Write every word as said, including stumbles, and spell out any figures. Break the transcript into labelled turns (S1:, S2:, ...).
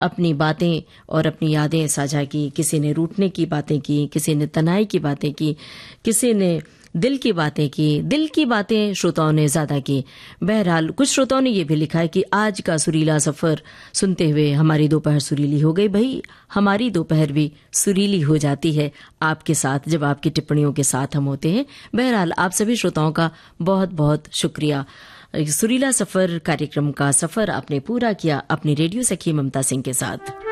S1: अपनी बातें और अपनी यादें साझा की। किसी ने रूठने की बातें की, किसी ने तनाई की बातें की, किसी ने दिल की बातें की। दिल की बातें श्रोताओं ने ज्यादा की। बहरहाल कुछ श्रोताओं ने ये भी लिखा है कि आज का सुरीला सफर सुनते हुए हमारी दोपहर सुरीली हो गई। भाई, हमारी दोपहर भी सुरीली हो जाती है आपके साथ, जब आपकी टिप्पणियों के साथ हम होते हैं। बहरहाल आप सभी श्रोताओं का बहुत बहुत शुक्रिया। सुरीला सफर कार्यक्रम का सफर आपने पूरा किया अपनी रेडियो सखी ममता सिंह के साथ।